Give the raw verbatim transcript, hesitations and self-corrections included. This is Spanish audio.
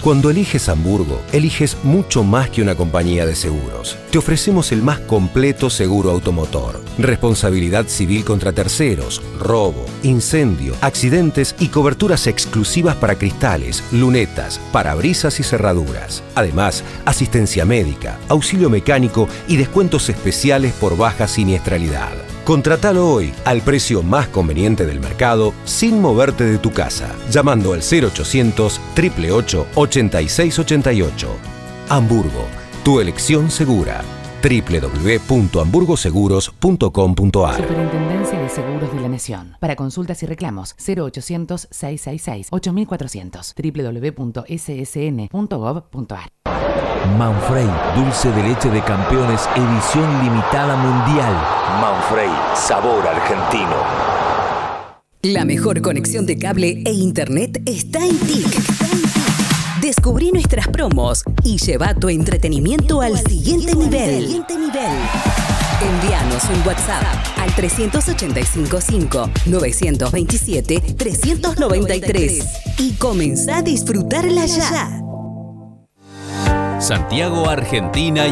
Cuando eliges Hamburgo, eliges mucho más que una compañía de seguros. Te ofrecemos el más completo seguro automotor, responsabilidad civil contra terceros, robo, incendio, accidentes y coberturas exclusivas para cristales, lunetas, parabrisas y cerraduras. Además, asistencia médica, auxilio mecánico y descuentos especiales por baja siniestralidad. Contratalo hoy al precio más conveniente del mercado sin moverte de tu casa, llamando al cero ochocientos, ocho ocho ocho, ochenta y seis ochenta y ocho. Hamburgo, tu elección segura. doble u doble u doble u punto hamburgo seguros punto com punto a r. Superintendencia de Seguros de la Nación. Para consultas y reclamos, cero ochocientos, seiscientos sesenta y seis, ocho mil cuatrocientos. doble u doble u doble u punto s s n punto gov punto a r. Manfrey, dulce de leche de campeones, edición limitada mundial. Manfrey, sabor argentino. La mejor conexión de cable e internet está en T I C. Descubrí nuestras promos y lleva tu entretenimiento al siguiente nivel. Envíanos un WhatsApp al tres ocho cinco cinco, nueve dos siete, tres nueve tres y comenzá a disfrutarla ya. Santiago, Argentina